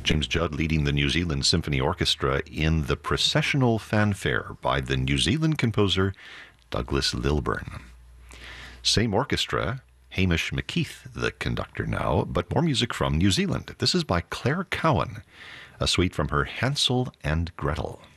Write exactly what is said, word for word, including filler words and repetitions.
James Judd leading the New Zealand Symphony Orchestra in the processional fanfare by the New Zealand composer Douglas Lilburn. Same orchestra, Hamish McKeith, the conductor now, but more music from New Zealand. This is by Claire Cowan, a suite from her Hansel and Gretel.